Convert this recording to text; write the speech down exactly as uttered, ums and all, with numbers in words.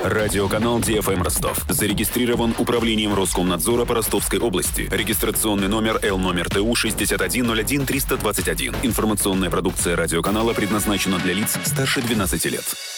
Радиоканал Ди Эф Эм Ростов зарегистрирован управлением Роскомнадзора по Ростовской области. Регистрационный номер Л номер Т У шестьдесят один ноль один триста двадцать один. Информационная продукция радиоканала предназначена для лиц старше двенадцати лет.